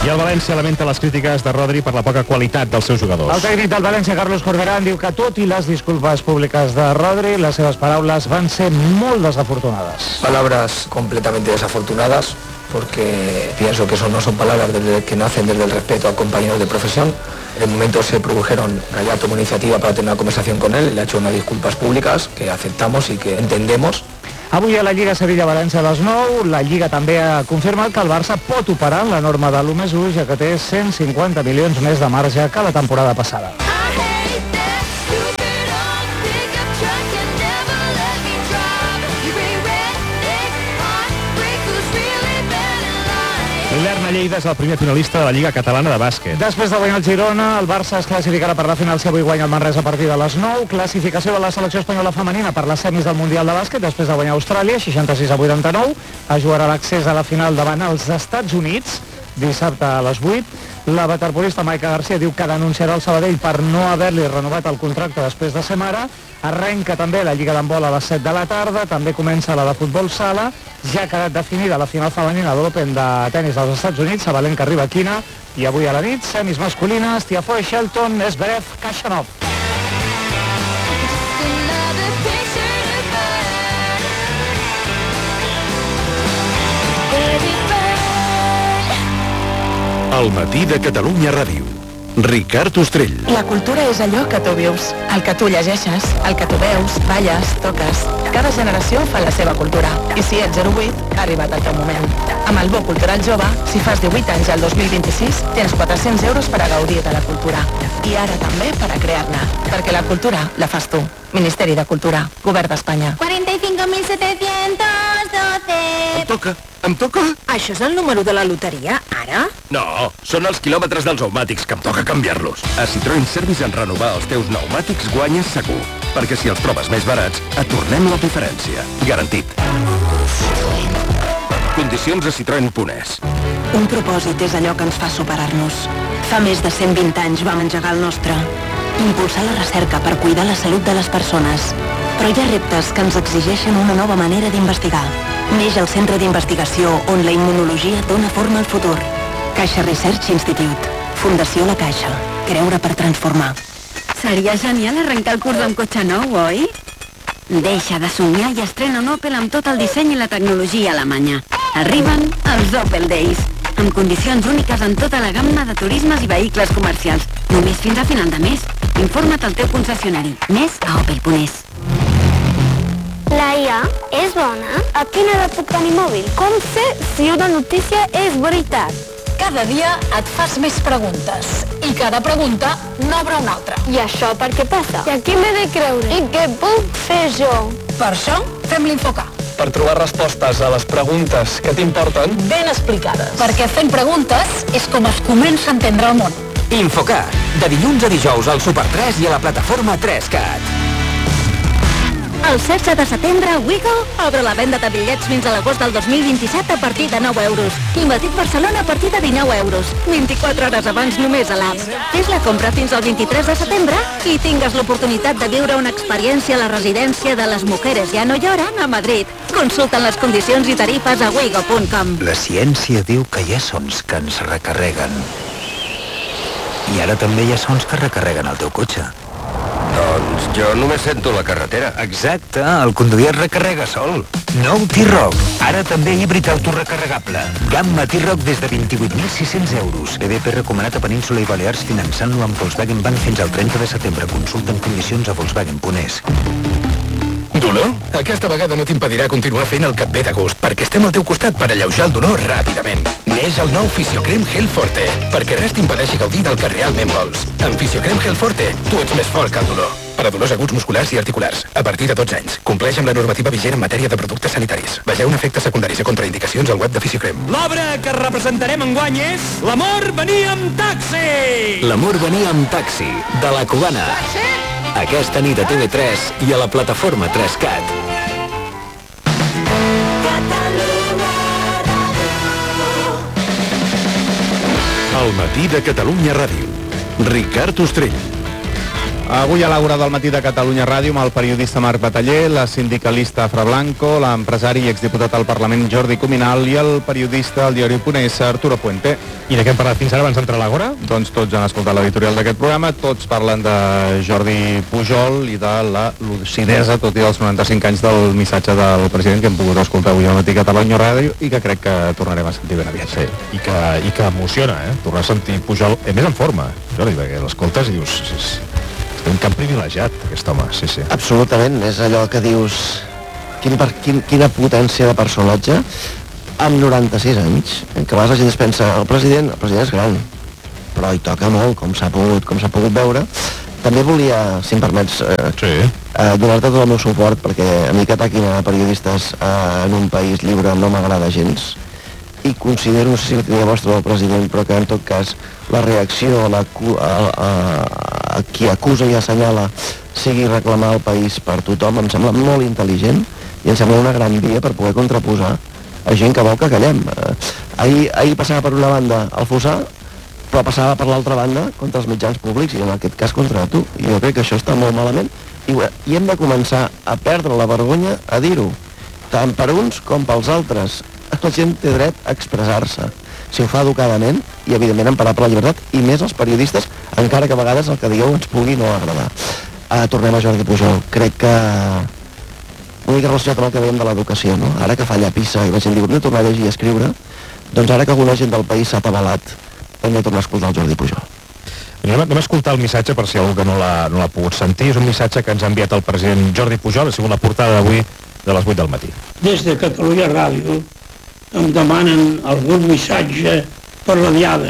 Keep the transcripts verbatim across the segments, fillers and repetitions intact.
I el València lamenta les crítiques de Rodri per la poca qualitat dels seus jugadors. El tècnic del València, Carlos Corberán, diu que tot i les disculpes públiques de Rodri, les seves paraules van ser molt desafortunades. Palabras completamente desafortunadas, porque pienso que eso no son palabras desde, que nacen desde el respeto a compañeros de profesión. En momentos se produjeron, Gallar tomó iniciativa para tener una conversación con él, le ha hecho unas disculpas públicas que aceptamos y que entendemos. Avui a la Lliga Sevilla-València a les nou, la Lliga també ha confirmat que el Barça pot operar en la norma de l'u més u, ja que té cent cinquanta milions més de marge que la temporada passada. L'Erna Lleida és el primer finalista de la Lliga Catalana de Bàsquet. Després de guanyar el Girona, el Barça es classificarà per la final si avui guanya el Manresa a partir de les nou. Classificació de la selecció espanyola femenina per les semis del Mundial de Bàsquet després de guanyar Austràlia, seixanta-sis a vuitanta-nou. Es jugarà l'accés a la final davant els Estats Units, dissabte a les vuit. La waterpolista Maica Garcia diu que denunciarà el Sabadell per no haver-li renovat el contracte després de ser mare. Arrenca també la Lliga d'handbol a les set de la tarda, també comença la de futbol sala. Ja ha quedat definida la final femenina de l'Open de tenis dels Estats Units, Sabalenka Rybakina, i avui a la nit, semis masculines, Tiafoe, Shelton, Zverev, Khachanov. El matí de Catalunya Ràdio. Ricard Ostrell. La cultura és allò que tu vius, el que tu llegeixes, el que tu veus, balles, toques. Cada generació fa la seva cultura. I si ets zero vuit, ha arribat el teu moment. Amb el Bo Cultural Jove, si fas divuit anys al dos mil vint-i-sis, tens quatre-cents euros per a gaudir de la cultura. I ara també per a crear-ne. Perquè la cultura la fas tu. Ministeri de Cultura, Govern d'Espanya. cuarenta y cinco mil setecientos doce. Em toca, em toca. Això és el número de la loteria, ara? No, són els quilòmetres dels pneumàtics que em toca canviar-los. A Citroën Service en renovar els teus pneumàtics guanyes segur. Perquè si els trobes més barats, et tornem la diferència. Garantit. Condicions a citroen punt es. Un propòsit és allò que ens fa superar-nos. Fa més de cent vint anys vam engegar el nostre. Impulsar la recerca per cuidar la salut de les persones. Però hi ha reptes que ens exigeixen una nova manera d'investigar. Neix el Centre d'Investigació on la immunologia dona forma al futur. Caixa Research Institute. Fundació La Caixa. Creure per transformar. Seria genial arrencar el curs amb cotxe nou, oi? Deixa de somiar i estrena un Opel amb tot el disseny i la tecnologia alemanya. Arriben els Opel Days, amb condicions úniques en tota la gamma de turismes i vehicles comercials. Només fins a final de mes. Informa't al teu concessionari. Més a opel punt es. La I A és bona? A quina edat puc tenir mòbil? Com sé si una notícia és veritat? Cada dia et fas més preguntes i cada pregunta n'obre una altra. I això per què passa? I a qui m'he de creure? I què puc fer jo? Per això fem l'Infocar. Per trobar respostes a les preguntes que t'importen Ben explicades. Perquè fent preguntes és com es comença a entendre el món. Infocar, de dilluns a dijous al Super tres i a la plataforma tres cat. El setze de setembre, Wigo obre la venda de bitllets fins a l'agost del dos mil vint-i-set a partir de nou euros. I Madrid-Barcelona a partir de dinou euros. vint-i-quatre hores abans només a l'app. Fes la compra fins al vint-i-tres de setembre i tingues l'oportunitat de viure una experiència a la residència de les Mujeres Ya No Lloran a Madrid. Consulta les condicions i tarifes a wigo punt com. La ciència diu que hi ha sons que ens recarreguen. I ara també hi ha sons que recarreguen el teu cotxe. Doncs jo només sento la carretera. Exacte, el conduir es recarrega sol. Nou T-Roc, ara també híbrid autorecarregable. Gamma T-Roc des de vint-i-vuit mil sis-cents euros. B D P recomanat a Península i Balears finançant-lo amb Volkswagen Bank fins al trenta de setembre. Consulta en condicions a volkswagen punt es. Dolor? Aquesta vegada no t'impedirà continuar fent el que et ve de gust, perquè estem al teu costat per alleujar el dolor ràpidament. Neix el nou Fisiocrem Gel Forte, perquè res t'impedeixi gaudir del que realment vols. Amb Fisiocrem Gel Forte, tu ets més fort que el dolor. Per a dolors aguts musculars i articulars, a partir de dotze anys. Compleix amb la normativa vigent en matèria de productes sanitaris. Vegeu efectes secundaris i contraindicacions al web de Fisiocrem. L'obra que representarem enguany és L'amor venia amb taxi! L'amor venia amb taxi, de la Cubana. Aquesta nit a T V tres i a la plataforma tres cat. El matí de Catalunya Ràdio. Ricard Ostrell. Avui a l'Àgora del Matí de Catalunya Ràdio amb el periodista Marc Bataller, la sindicalista Afra Blanco, l'empresari i exdiputat al Parlament Jordi Cuminal i el periodista al diari Punt essa Arturo Puente. I de què hem parlat fins ara abans d'entrar a l'Àgora? Doncs tots han escoltat l'editorial d'aquest programa, tots parlen de Jordi Pujol i de la lucidesa, tot i els noranta-cinc anys del missatge del president que hem pogut escoltar avui al Matí Catalunya Ràdio i que crec que tornarem a sentir ben aviat. Sí, i que, i que emociona, eh? Tornar a sentir Pujol, a més en forma, Jordi, perquè l'escoltes i dius... És... un camp privilegiat, aquest home, sí, sí. Absolutament, és allò que dius... Quin, per, quin, quina potència de personatge amb noranta-sis anys, en què a vegades la gent es pensa el president, el president és gran, però hi toca molt, com s'ha pogut, com s'ha pogut veure. També volia, si em permets, eh, sí. eh, donar-te tot el meu suport, perquè a mi que ataquin a periodistes eh, en un país lliure no m'agrada gens, i considero, no sé si la tenia vostra del president, però que en tot cas la reacció a, la, a, a, a qui acusa i assenyala sigui reclamar el país per tothom, em sembla molt intel·ligent i em sembla una gran via per poder contraposar a gent que vol que callem. Eh, ahir, ahir passava per una banda el Fossà, però passava per l'altra banda contra els mitjans públics i en aquest cas contra tu. I jo crec que això està molt malament i, i hem de començar a perdre la vergonya a dir-ho, tant per uns com pels altres. La gent té dret a expressar-se, si ho fa educadament i evidentment emparar per la llibertat, i més els periodistes, encara que a vegades el que digueu ens pugui no agradar. Uh, tornem a Jordi Pujol. Crec que una mica relacionat amb el que dèiem de l'educació, no? Ara que fa llapissa i la gent diu hem de tornar a llegir i a escriure, doncs ara que alguna gent del país s'ha atabalat hem de tornar a escoltar el Jordi Pujol. Anem, anem a escoltar el missatge per si algú que no l'ha no l'ha pogut sentir. És un missatge que ens ha enviat el president Jordi Pujol, ha sigut la portada d'avui de les vuit del matí. Des de Catalunya Ràdio em demanen algun missatge per la diada.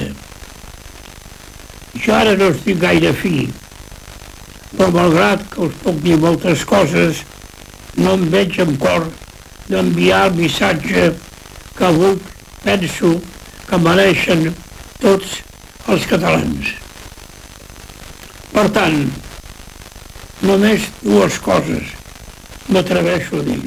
Jo ara no estic gaire fi, però malgrat que us puc dir moltes coses, no em veig amb cor d'enviar el missatge que avui penso que mereixen tots els catalans. Per tant, només dues coses m'atreveixo a dir.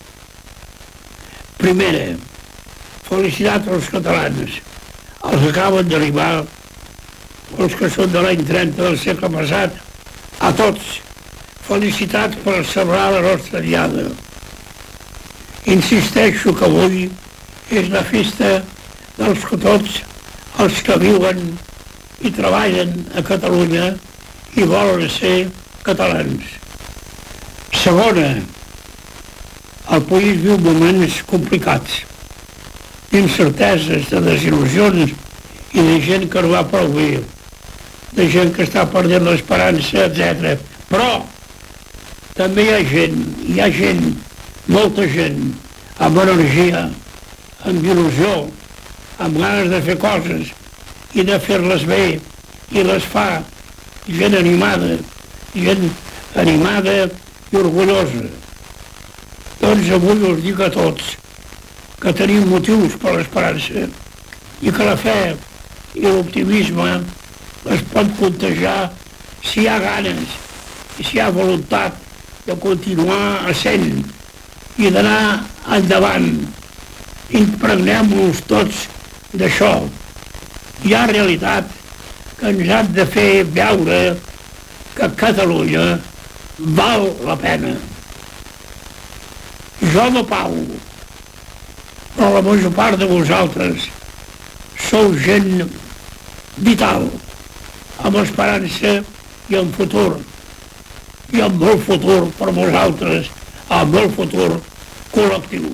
Primera, felicitats als catalans, els que acaben d'arribar, els que són de l'any trenta del segle passat, a tots, felicitats per celebrar la nostra diada. Insisteixo que avui és la festa dels que tots els que viuen i treballen a Catalunya i volen ser catalans. Segona, el país viu moments complicats, d'incerteses, de desil·lusions i de gent que no va prou bé, de gent que està perdent l'esperança, etcètera. Però també hi ha gent, hi ha gent, molta gent, amb energia, amb il·lusió, amb ganes de fer coses i de fer-les bé, i les fa, gent animada, gent animada i orgullosa. Doncs avui us dic a tots que tenim motius per l'esperança i que la fe i l'optimisme es pot contagiar si hi ha ganes i si hi ha voluntat de continuar essent i d'anar endavant. Impregnem-nos tots d'això. Hi ha realitat que ens han de fer veure que Catalunya val la pena. Jo no pago, però la major part de vosaltres sou gent vital, amb esperança i amb futur, i amb molt futur per vosaltres, amb molt futur col·lectiu.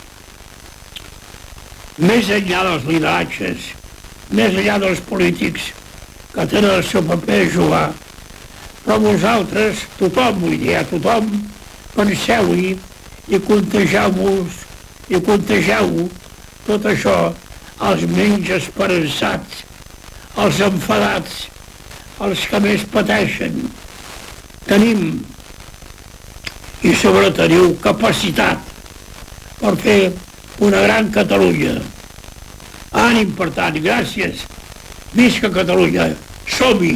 Més enllà dels lideratges, més enllà dels polítics que tenen el seu paper a jugar, però vosaltres, tothom, vull dir, a tothom, penseu-hi i contagieu-vos i contagieu tot això als menys esperançats, als enfadats, als que més pateixen. Tenim i sobre teniu capacitat per fer una gran Catalunya. Ànim, per tant, gràcies. Visca Catalunya. Som-hi!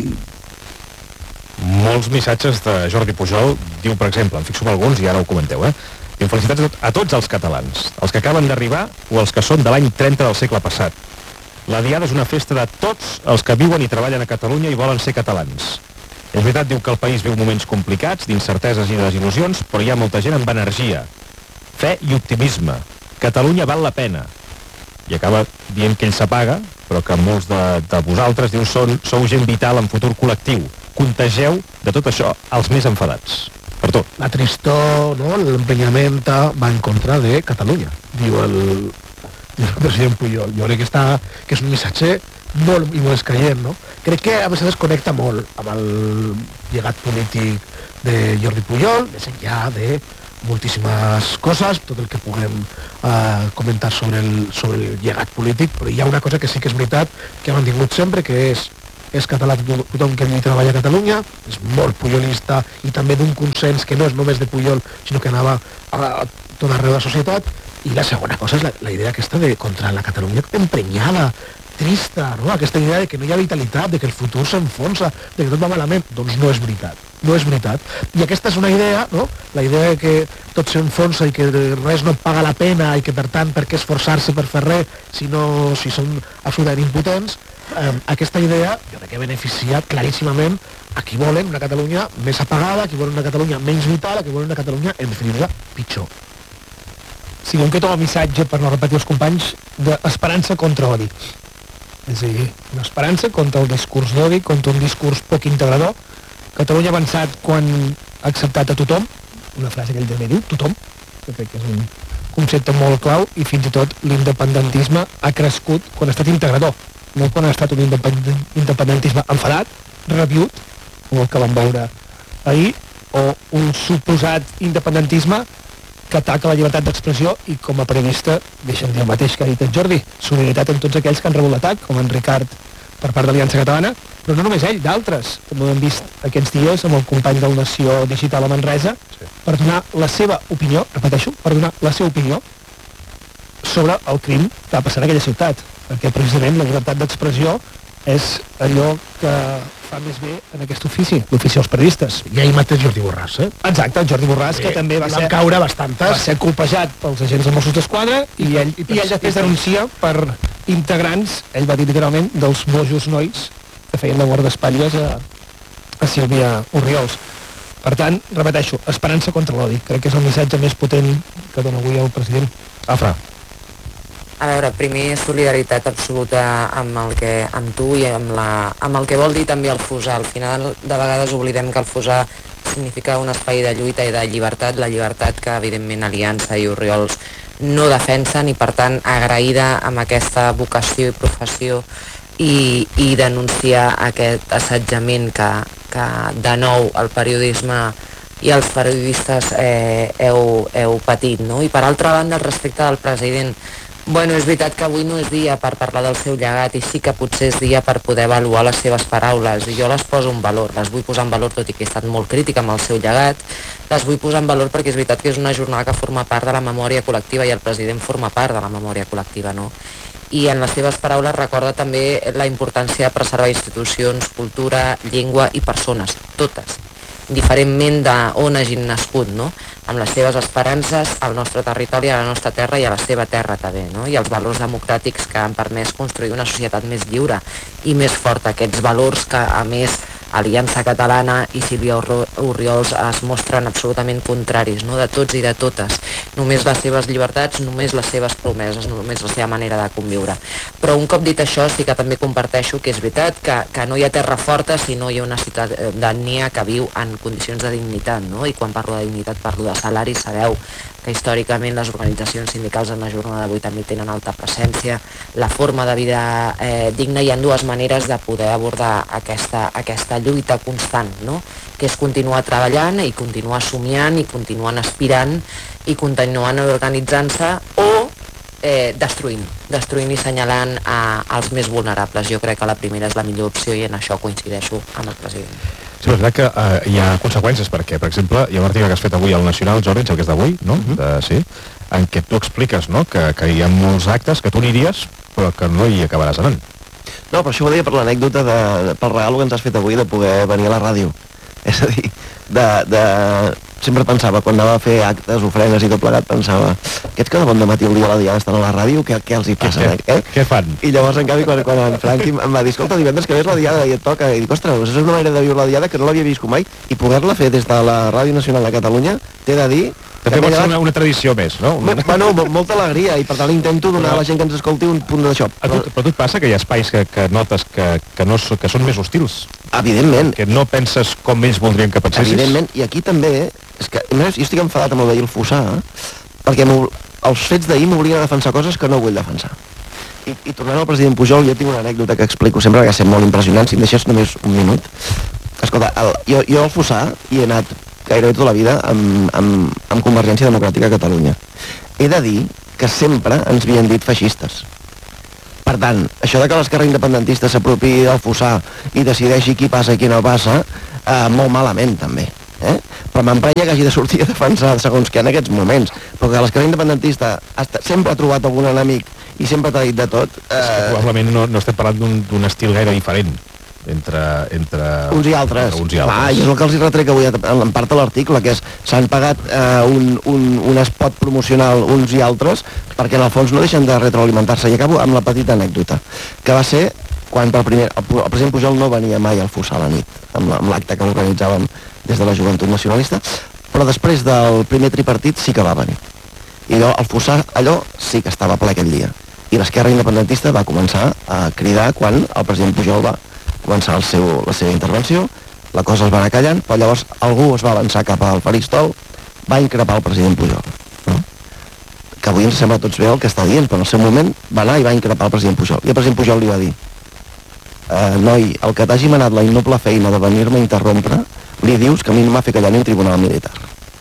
Molts missatges de Jordi Pujol. Diu, per exemple, em fixo en alguns i ara ho comenteu, eh? Diu, felicitats a, tot, a tots els catalans, els que acaben d'arribar o els que són de l'any trenta del segle passat. La diada és una festa de tots els que viuen i treballen a Catalunya i volen ser catalans. És veritat, diu que el país viu moments complicats, d'incerteses i de desil·lusions, però hi ha molta gent amb energia, fe i optimisme. Catalunya val la pena. I acaba dient que ell s'apaga, però que molts de, de vosaltres, diu, són, sou gent vital en futur col·lectiu. Contageu de tot això els més enfadats. Per tot. La tristor, no? L'emprenyament va en contra de Catalunya, diu el, diu el president Pujol. Jo crec que, està, que és un missatge molt i molt escaient, no? Crec que a vegades connecta molt amb el llegat polític de Jordi Pujol, més enllà de moltíssimes coses, tot el que puguem eh, comentar sobre el, sobre el llegat polític, però hi ha una cosa que sí que és veritat, que ha mantingut sempre, que és és català tothom que treballa a Catalunya, és molt pujolista i també d'un consens que no és només de Pujol, sinó que anava a tot arreu de la societat. I la segona cosa és la, la idea aquesta de contra la Catalunya emprenyada, trista, no? Aquesta idea de que no hi ha vitalitat, de que el futur s'enfonsa, de que tot va malament. Doncs no és veritat, no és veritat. I aquesta és una idea, no? La idea de que tot s'enfonsa i que res no paga la pena i que per tant per què esforçar-se per fer res si, no, si són absolutament impotents. Eh, aquesta idea jo crec que beneficia claríssimament a qui volen una Catalunya més apagada, a qui volen una Catalunya menys vital, a qui volen una Catalunya, en definitiva, pitjor. Sí, un que toma missatge, per no repetir els companys, d'esperança contra odi. És a dir, una esperança contra el discurs d'odi, contra un discurs poc integrador. Catalunya ha avançat quan ha acceptat a tothom, una frase que ell també diu, tothom, que crec que és un concepte molt clau, i fins i tot l'independentisme ha crescut quan ha estat integrador, no quan ha estat un independentisme enfadat, rabiut, com el que vam veure ahir, o un suposat independentisme que ataca la llibertat d'expressió i com a periodista deixa'm dir el mateix que ha dit en Jordi, solidaritat amb tots aquells que han rebut l'atac, com en Ricard per part d'Aliança Catalana, però no només ell, d'altres. També ho hem vist aquests dies amb el company del Nació Digital a Manresa, sí, per donar la seva opinió, repeteixo, per donar la seva opinió sobre el crim que va passar en aquella ciutat, perquè precisament la llibertat d'expressió és allò que fa més bé en aquest ofici, l'ofici dels periodistes. I ahir mateix Jordi Borràs, eh? Exacte, el Jordi Borràs, sí, que també va ser, caure bastantes. va ser colpejat pels agents de Mossos d'Esquadra i, i, ell, i, i ell després denuncia per integrants, ell va dir literalment, dels bojos nois que feien de guardaespatlles a, a Sílvia Orriols. Per tant, repeteixo, esperança contra l'odi. Crec que és el missatge més potent que dona avui el president. Afra. A veure, primer solidaritat absoluta amb, el que, amb tu i amb, la, amb el que vol dir també el Fossar. Al final, de vegades oblidem que el Fossar significa un espai de lluita i de llibertat, la llibertat que evidentment Aliança i Orriols no defensen i per tant agraïda amb aquesta vocació i professió i, i denunciar aquest assetjament que, que de nou el periodisme i els periodistes eh, heu, heu patit, no? I per altra banda, respecte del president, bueno, és veritat que avui no és dia per parlar del seu llegat i sí que potser és dia per poder avaluar les seves paraules i jo les poso en valor, les vull posar en valor tot i que he estat molt crítica amb el seu llegat, les vull posar en valor perquè és veritat que és una jornada que forma part de la memòria col·lectiva i el president forma part de la memòria col·lectiva, no? I en les seves paraules recorda també la importància de preservar institucions, cultura, llengua i persones, totes, diferentment d'on hagin nascut, no? Amb les seves esperances al nostre territori, a la nostra terra i a la seva terra també, no? I els valors democràtics que han permès construir una societat més lliure i més forta, aquests valors que a més Aliança Catalana i Sílvia Orriols es mostren absolutament contraris, no? De tots i de totes, només les seves llibertats, només les seves promeses, només la seva manera de conviure. Però un cop dit això sí que també comparteixo que és veritat que, que no hi ha terra forta si no hi ha una ciutadania que viu en condicions de dignitat, no? I quan parlo de dignitat parlo de salari, sabeu que històricament les organitzacions sindicals en la jornada d'avui també tenen alta presència, la forma de vida eh, digna. Hi ha dues maneres de poder abordar aquesta, aquesta lluita constant, no? Que és continuar treballant i continuar somiant i continuant aspirant i continuant organitzant-se o eh, destruint, destruint i assenyalant a, als més vulnerables. Jo crec que la primera és la millor opció i en això coincideixo amb el president. Sí, és veritat que eh, hi ha conseqüències, perquè, per exemple, hi ha un article que has fet avui al Nacional, Jordi, el que és d'avui, no? Uh-huh. de, sí, en què tu expliques, no?, que, que hi ha molts actes que tu aniries, però que no hi acabaràs anant. No, però això ho deia per l'anècdota, de, pel regal que ens has fet avui de poder venir a la ràdio. És a dir, de, de sempre pensava, quan anava a fer actes, ofrenes i tot plegat, pensava, aquests que de bon dematí el dia a la diada estan a la ràdio, què, què els hi passa? Què, què, què fan? I llavors, en canvi, quan, quan en Franqui em va dir, escolta, divendres que ve és la diada i et toca, i dic, ostres, és una manera de viure la diada que no l'havia viscut mai, i poder-la fer des de la Ràdio Nacional de Catalunya, t'he de dir... També pot ser una, una tradició més, no? Bueno, molta alegria, i per tant intento donar a la gent que ens escolti un punt d'això. Però, però a tu et passa que hi ha espais que, que notes que, que, no, que són més hostils? Evidentment. Que no penses com ells voldrien que pensessis? Evidentment, i aquí també, és que jo estic enfadat amb el d'ahir el Fossar, perquè els fets d'ahir m'obliguen a defensar coses que no vull defensar. I, i tornant al president Pujol, jo tinc una anècdota que explico sempre, que ha estat molt impressionant, si em deixes només un minut. Escolta, el, jo, jo al Fossar hi he anat gairebé tota la vida amb, amb, amb Convergència Democràtica a Catalunya. He de dir que sempre ens havien dit feixistes. Per tant, això de que l'esquerra independentista s'apropi del Fossar i decideixi qui passa i qui no passa, eh, molt malament també. Eh? Però m'emprenya que hagi de sortir a defensar segons que en aquests moments, però que l'esquerra independentista hasta, sempre ha trobat algun enemic i sempre t'ha dit de tot. Eh... És que probablement no, no estem parlant d'un estil gaire diferent. Entre, entre uns i altres. Uns i altres. Ah, i és el que els hi retrec avui en part de l'article, que és s'han pagat eh, un, un, un spot promocional uns i altres perquè en el fons no deixen de retroalimentar-se. I acabo amb la petita anècdota, que va ser quan per primer, el, el president Pujol no venia mai al Fossar a la nit, amb l'acte que organitzàvem des de la Joventut Nacionalista, però després del primer tripartit sí que va venir. I allò, el Fossar, allò sí que estava ple aquell dia. I l'esquerra independentista va començar a cridar quan el president Pujol va començar el seu, la seva intervenció, la cosa es va anar callant, però llavors algú es va avançar cap al faristol, va increpar el president Pujol. No? Que avui ens sembla tots bé el que està dient, però en el seu moment va anar i va increpar el president Pujol. I el president Pujol li va dir, eh, noi, el que t'hagi manat la innoble feina de venir-me a interrompre, li dius que a mi no m'ha fet callar ni un tribunal militar.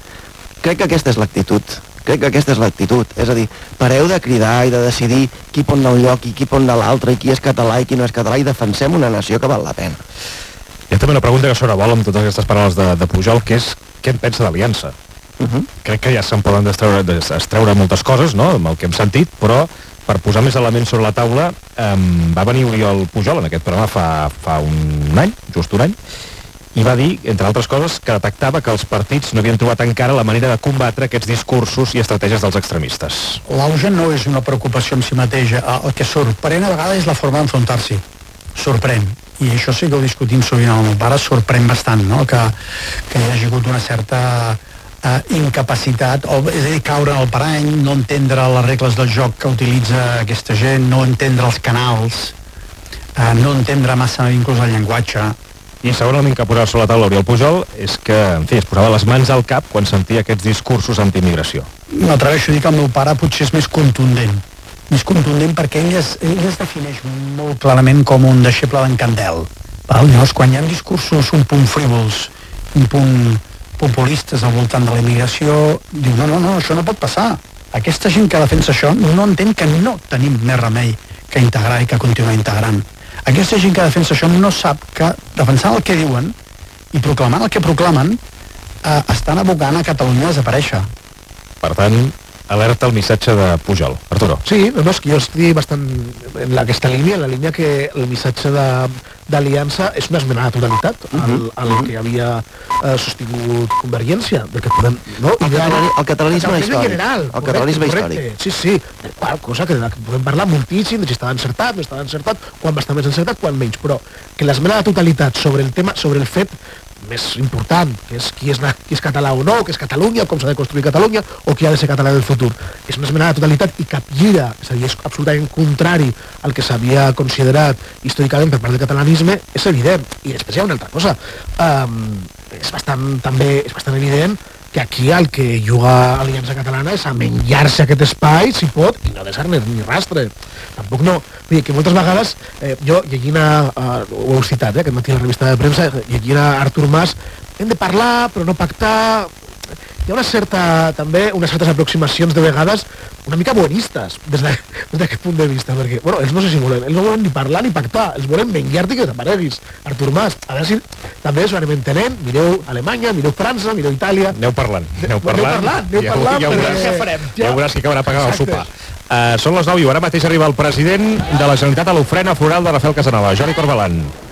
Crec que aquesta és l'actitud. Crec que aquesta és l'actitud, és a dir, pareu de cridar i de decidir qui pot anar a un lloc i qui pot anar a l'altre i qui és català i qui no és català i defensem una nació que val la pena. Hi ha també una pregunta que sobrevola amb totes aquestes paraules de, de Pujol, que és què en pensa d'Aliança? Uh -huh. Crec que ja se'n poden extreure, extreure moltes coses, no?, amb el que hem sentit, però per posar més elements sobre la taula eh, va venir Oriol Pujol en aquest programa fa, fa un any, just un any, i va dir, entre altres coses, que detectava que els partits no havien trobat encara la manera de combatre aquests discursos i estratègies dels extremistes. L'auge no és una preocupació en si mateixa. El que sorprèn a vegades és la forma d'enfrontar-s'hi. Sorprèn. I això sí que ho discutim sovint amb el meu pare, sorprèn bastant, no?, que, que hi hagi hagut una certa eh, incapacitat, o, és a dir, caure en el parany, no entendre les regles del joc que utilitza aquesta gent, no entendre els canals, eh, no entendre massa inclús el llenguatge. I segon element que posava sobre la taula Oriol Pujol és que, en fi, es posava les mans al cap quan sentia aquests discursos anti-immigració. M'atreveixo a dir que el meu pare potser és més contundent. Més contundent perquè ell es, ell es defineix molt clarament com un deixeble d'en Candel. Val? Llavors, quan hi ha discursos un punt frívols, un punt populistes al voltant de la immigració, diu, no, no, no, això no pot passar. Aquesta gent que defensa això no entén que no tenim més remei que integrar i que continuar integrant. Aquesta gent que defensa això no sap que defensant el que diuen i proclamant el que proclamen eh, estan abocant a Catalunya a desaparèixer. Per tant, alerta el missatge de Pujol. Arturo. Sí, no, és que jo estic bastant en aquesta línia, en la línia que el missatge d'Aliança és una esmena a la totalitat al, al que havia eh, sostingut Convergència, del que podem... No? El, catalani, el catalanisme històric. General, el correcte, catalanisme correcte. històric. Sí, sí, qual cosa que, que podem parlar moltíssim de si estava encertat, no estava encertat, quan va estar més encertat, quan menys, però que l'esmena a la totalitat sobre el tema, sobre el fet més important, que és qui és, qui és català o no, que és Catalunya, com s'ha de construir Catalunya, o qui ha de ser català en el futur. És una esmena de totalitat i capgira, és a dir, és absolutament contrari al que s'havia considerat històricament per part del catalanisme, és evident. I després hi ha una altra cosa. Um, és bastant, també, és bastant evident que aquí el que juga Aliança Catalana és a menjar-se aquest espai, si pot, i no deixar-ne ni rastre. Tampoc no... Vull dir, que moltes vegades, eh, jo llegint a... Uh, ho heu citat, eh, aquest matí a la revista de premsa, llegint a Artur Mas, hem de parlar, però no pactar... Hi ha una certa, també, unes certes aproximacions de vegades una mica buenistes des d'aquest de, punt de vista, perquè, bueno, ells no sé si volen, ells no volen ni parlar ni pactar, els volen menjar-te i que desapareguis. Artur Mas, a veure si també s'ho anem entenent, mireu Alemanya, mireu França, mireu Itàlia... Aneu parlant, aneu parlant, aneu parlant, aneu ja, parlant, ja, ja, veuràs, ja farem. Ja veuràs qui acabarà pagant el sopar. Uh, són les nou i ara mateix arriba el president de la Generalitat a l'ofrena floral de Rafael Casanova, Jordi Corbalan.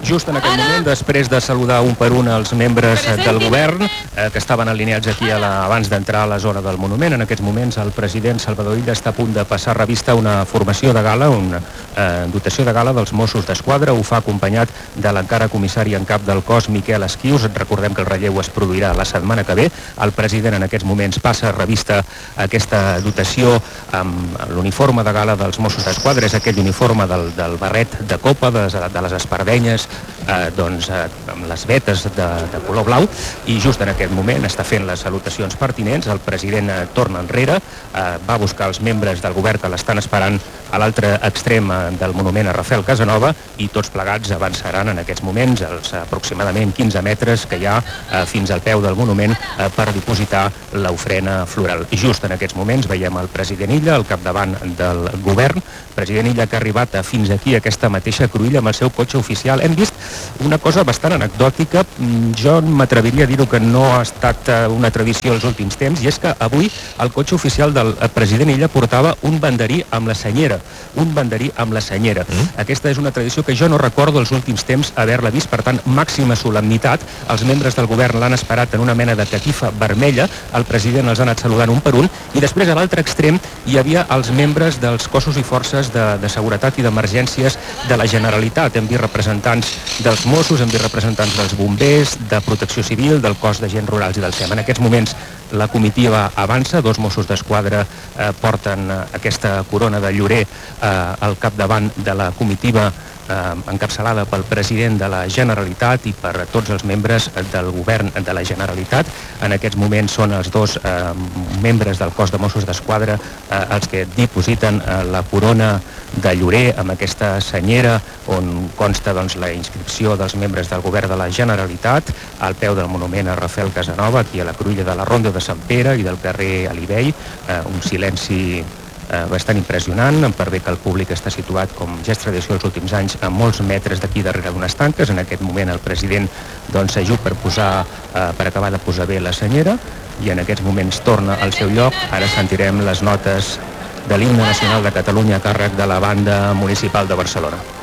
Just en aquell moment, després de saludar un per un els membres del govern eh, que estaven alineats aquí a la, abans d'entrar a la zona del monument, en aquests moments el president Salvador Illa està a punt de passar a revista una formació de gala, una eh, dotació de gala dels Mossos d'Esquadra. Ho fa acompanyat de l'encara comissari en cap del cos, Miquel Esquius. Recordem que el relleu es produirà la setmana que ve. El president en aquests moments passa a revista aquesta dotació amb l'uniforme de gala dels Mossos d'Esquadra. És aquell uniforme del, del barret de copa, de, de les espardenyes, eh, doncs, eh, amb les vetes de, de color blau, i just en aquest moment està fent les salutacions pertinents. El president eh, torna enrere, eh, va buscar els membres del govern que l'estan esperant a l'altre extrem del monument a Rafael Casanova, i tots plegats avançaran en aquests moments els aproximadament quinze metres que hi ha eh, fins al peu del monument eh, per dipositar l'ofrena floral. Just en aquests moments veiem el president Illa al capdavant del govern, president Illa que ha arribat fins aquí, a aquesta mateixa cruïlla, amb el seu cotxe oficial. Hem vist una cosa bastant anecdòtica, jo m'atreviria a dir-ho que no ha estat una tradició els últims temps, i és que avui el cotxe oficial del president Illa portava un banderí amb la senyera, un banderí amb la senyera. Mm. Aquesta és una tradició que jo no recordo els últims temps haver-la vist, per tant, màxima solemnitat. Els membres del govern l'han esperat en una mena de catifa vermella, el president els ha anat saludant un per un, i després a l'altre extrem hi havia els membres dels cossos i forces de, de seguretat i d'emergències de la Generalitat. Hem vist representants dels Mossos, hem vist representants dels bombers, de Protecció Civil, del cos d'agents rurals i del S E M. En aquests moments la comitiva avança, dos Mossos d'Esquadra eh, porten eh, aquesta corona de llorer eh, al capdavant de la comitiva eh, encapçalada pel president de la Generalitat i per tots els membres del govern de la Generalitat. En aquests moments són els dos eh, membres del cos de Mossos d'Esquadra eh, els que dipositen eh, la corona de llorer amb aquesta senyera on consta doncs, la inscripció dels membres del govern de la Generalitat al peu del monument a Rafael Casanova, aquí a la cruïlla de la Ronda de Sant Pere i del carrer Alibey. Eh, un silenci eh, bastant impressionant, per bé que el públic està situat, com ja és tradició els últims anys, a molts metres d'aquí darrere d'unes tanques. En aquest moment el president doncs, s'ajup per, posar, eh, per acabar de posar bé la senyera, i en aquests moments torna al seu lloc. Ara sentirem les notes de l'himne nacional de Catalunya a càrrec de la banda municipal de Barcelona.